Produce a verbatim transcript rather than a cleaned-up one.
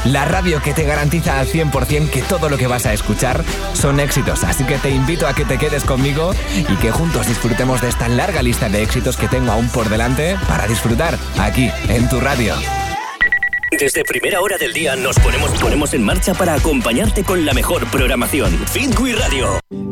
la radio que te garantiza al cien por ciento que todo lo que vas a escuchar son éxitos. Así que te invito a que te quedes conmigo y que juntos disfrutemos de esta larga lista de éxitos que tengo aún por delante para disfrutar aquí, en tu radio. Desde primera hora del día nos ponemos, ponemos en marcha para acompañarte con la mejor programación. Fitwi Radio.